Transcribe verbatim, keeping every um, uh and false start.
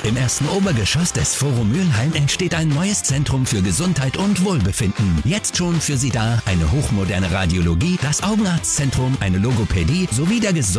Im ersten Obergeschoss des Forum Mülheim entsteht ein neues Zentrum für Gesundheit und Wohlbefinden. Jetzt schon für Sie da eine hochmoderne Radiologie, das Augenarztzentrum, eine Logopädie sowie der Gesundheit